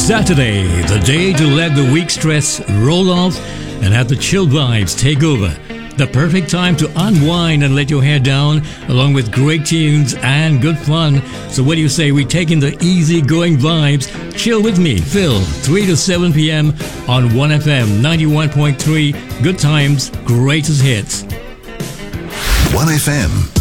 Saturday, the day to let the week stress roll off and have the chill vibes take over. The perfect time to unwind and let your hair down, along with great tunes and good fun. So what do you say we take in the easy-going vibes? Chill with me, Phil, 3 to 7 p.m. on 1FM 91.3. Good times, greatest hits. 1FM.